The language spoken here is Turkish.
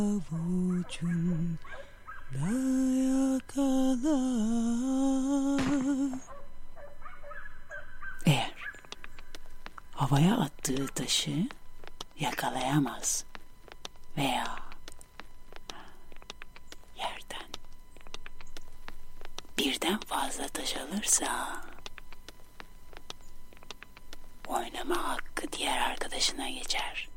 Avucunda yakalar. Eğer havaya attığı taşı yakalayamaz veya yerden birden fazla taş alırsa oynama hakkı diğer arkadaşına geçer.